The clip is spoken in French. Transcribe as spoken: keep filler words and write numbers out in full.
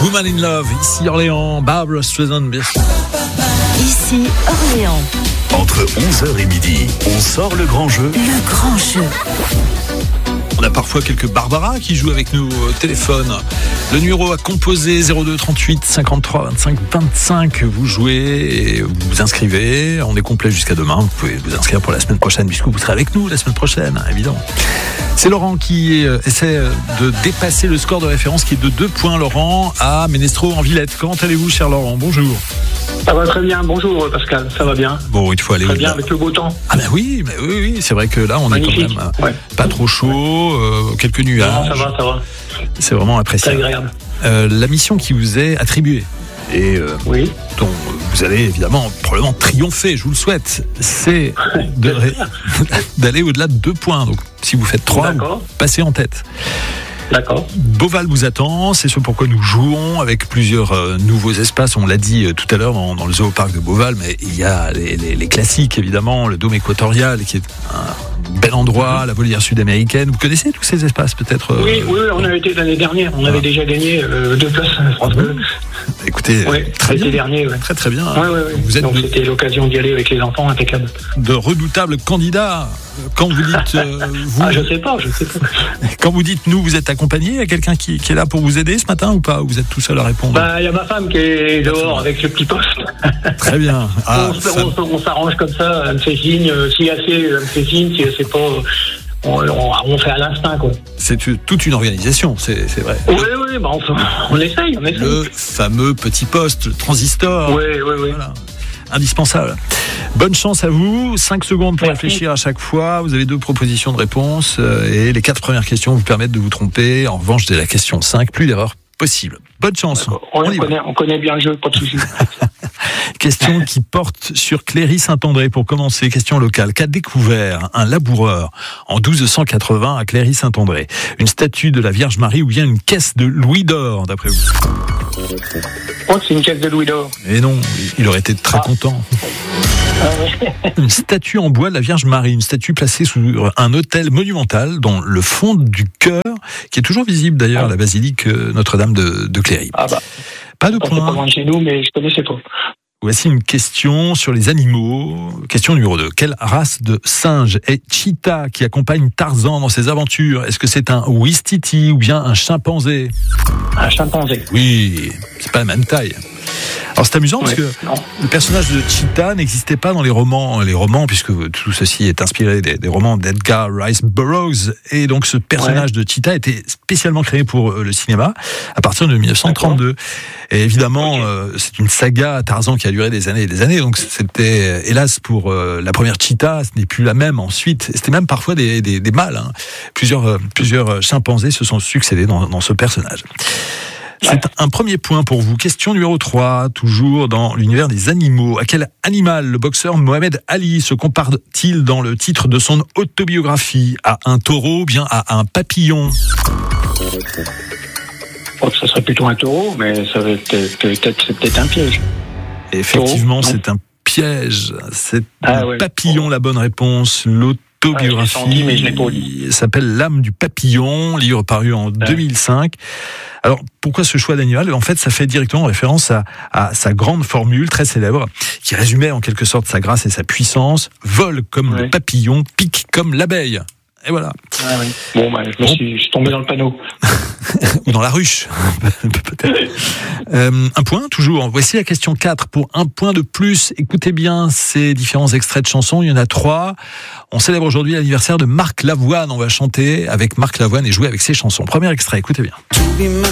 Woman in Love, ici Orléans, Barbra Streisand, bien sûr. Ici Orléans. Entre onze heures et midi, on sort le grand jeu. Le grand jeu. On a parfois quelques Barbara qui jouent avec nous au téléphone. Le numéro à composer zéro deux trente-huit cinquante-trois vingt-cinq vingt-cinq. Vous jouez et vous vous inscrivez. On est complet jusqu'à demain. Vous pouvez vous inscrire pour la semaine prochaine puisque vous serez avec nous la semaine prochaine, évidemment. C'est Laurent qui essaie de dépasser le score de référence qui est de deux points. Laurent à Ménestreau en Villette. Comment allez-vous, cher Laurent? Bonjour. Ça va très bien. Bonjour Pascal, ça va bien. Bon, il faut aller très bien avec le beau temps. Ah ben oui, ben oui, oui, c'est vrai que là on Magnifique. est quand même ouais. pas trop chaud, euh, quelques nuages. Non, ça va, ça va. C'est vraiment appréciable. C'est agréable. Euh, la mission qui vous est attribuée et euh, oui. dont vous allez évidemment probablement triompher, je vous le souhaite, c'est de, d'aller au-delà de deux points. Donc si vous faites trois, vous passez en tête. D'accord. Beauval vous attend, c'est ce pourquoi nous jouons avec plusieurs euh, nouveaux espaces. On l'a dit euh, tout à l'heure dans, dans le Zoo-Parc de Beauval, mais il y a les, les, les classiques évidemment, le Dôme équatorial qui est un bel endroit, mm-hmm. la volière sud-américaine. Vous connaissez tous ces espaces peut-être euh, Oui, oui, on a été l'année dernière, on ah. avait déjà gagné euh, deux places. Ah bon Écoutez, ouais, très bien. Dernier, ouais. Très très bien. Ouais, ouais, ouais. Vous êtes Donc de... c'était l'occasion d'y aller avec les enfants, impeccable. De redoutables candidats. Quand vous dites euh, vous, ah, je sais pas, je sais pas. Quand vous dites nous, vous êtes accompagné, il y a quelqu'un qui, qui est là pour vous aider ce matin ou pas? Vous êtes tout seul à répondre? Bah, il y a ma femme qui est dehors avec le petit poste. Très bien. Ah, on, ça... on, on s'arrange comme ça, elle me fait signe, si elle sait, elle me fait signe, si elle sait pas. On, on, on fait à l'instinct, quoi. C'est toute une organisation, c'est, c'est vrai. Oui, oui, bah on, on essaye, on essaye. Le fameux petit poste, le transistor. Oui, oui, oui. Voilà. Indispensable. Bonne chance à vous. cinq secondes pour Merci. réfléchir à chaque fois. Vous avez deux propositions de réponse et les quatre premières questions vous permettent de vous tromper. En revanche, dès la question cinq, plus d'erreurs possibles. Bonne chance. On, on, connaît, on connaît bien le jeu, pas de soucis. Question qui porte sur Cléry Saint-André pour commencer. Question locale. Qu'a découvert un laboureur en douze cent quatre-vingts à Cléry Saint-André? Une statue de la Vierge Marie ou bien une caisse de louis d'or, d'après vous? Je crois que c'est une caisse de louis d'or. Et non, il aurait été très ah. content. Ah ouais. Une statue en bois de la Vierge Marie, une statue placée sous un autel monumental dans le fond du chœur, qui est toujours visible d'ailleurs ah. à la basilique Notre-Dame de, de Cléry. Ah bah. Pas de point. Pas loin de chez nous, mais je connaissais pas. Voici une question sur les animaux. Question numéro deux. Quelle race de singe est Cheetah qui accompagne Tarzan dans ses aventures? Est-ce que c'est un ouistiti ou bien un chimpanzé? Un chimpanzé. Oui, c'est pas la même taille. Alors c'est amusant parce oui, que non. le personnage de Cheetah n'existait pas dans les romans, les romans puisque tout ceci est inspiré des, des romans d'Edgar Rice Burroughs, et donc ce personnage ouais. de Cheetah était spécialement créé pour le cinéma à partir de dix-neuf cent trente-deux. D'accord. Et évidemment, okay. euh, c'est une saga Tarzan qui a duré des années et des années, donc c'était hélas pour euh, la première Cheetah, ce n'est plus la même ensuite. C'était même parfois des, des, des mâles. Hein. Plusieurs, euh, plusieurs chimpanzés se sont succédés dans, dans ce personnage. C'est un premier point pour vous. Question numéro trois, toujours dans l'univers des animaux. À quel animal le boxeur Mohamed Ali se compare-t-il dans le titre de son autobiographie? À un taureau ou bien à un papillon? Je crois que ça serait plutôt un taureau, mais ça va être, peut-être, c'est peut-être un piège. Effectivement, taureau, c'est un piège. C'est ah, un ouais, papillon, la bonne réponse. L'auto Autobiographie, ouais, mais je l'ai pas lu. S'appelle L'âme du papillon, livre paru en ouais. deux mille cinq. Alors, pourquoi ce choix d'animal? En fait, ça fait directement référence à, à sa grande formule très célèbre, qui résumait en quelque sorte sa grâce et sa puissance. Vole comme ouais. le papillon, pique comme l'abeille. Et voilà. Ah oui. Bon, bah, je, me bon. suis, je suis tombé dans le panneau. Ou dans la ruche, peut-être. Euh, un point, toujours. Voici la question quatre. Pour un point de plus, écoutez bien ces différents extraits de chansons. Il y en a trois. On célèbre aujourd'hui l'anniversaire de Marc Lavoine. On va chanter avec Marc Lavoine et jouer avec ses chansons. Premier extrait, écoutez bien.